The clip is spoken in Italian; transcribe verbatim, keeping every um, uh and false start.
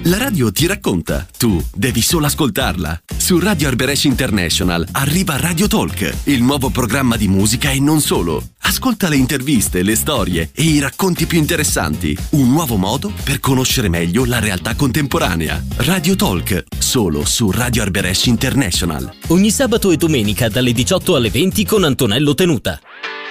La radio ti racconta, tu devi solo ascoltarla. Su Radio Arberesh International arriva Radio Talk, il nuovo programma di musica e non solo. Ascolta le interviste, le storie e i racconti più interessanti. Un nuovo modo per conoscere meglio la realtà contemporanea. Radio Talk, solo su Radio Arberesh International. Ogni sabato e domenica dalle diciotto alle venti con Antonello Tenuta.